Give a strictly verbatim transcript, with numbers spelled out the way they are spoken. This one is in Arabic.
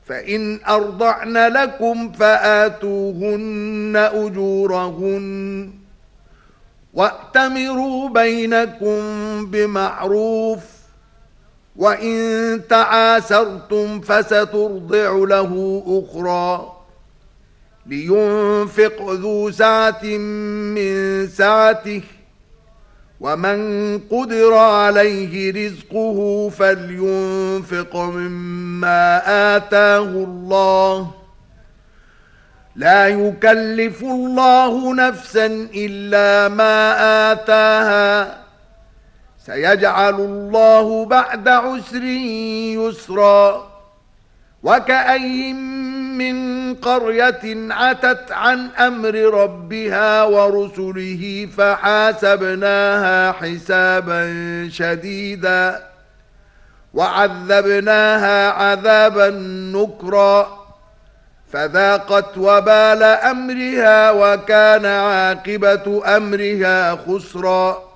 فإن أرضعن لكم فآتوهن أجورهن وأتمروا بينكم بمعروف وإن تعاسرتم فسترضع له أخرى لينفق ذو سعة من سعته ومن قدر عليه رزقه فلينفق مما آتاه الله لا يكلف الله نفسا إلا ما آتاها سيجعل الله بعد عسر يسرا وكأي من قرية عتت عن أمر ربها ورسله فحاسبناها حسابا شديدا وعذبناها عذابا نكرا فذاقت وبال أمرها وكان عاقبة أمرها خسرا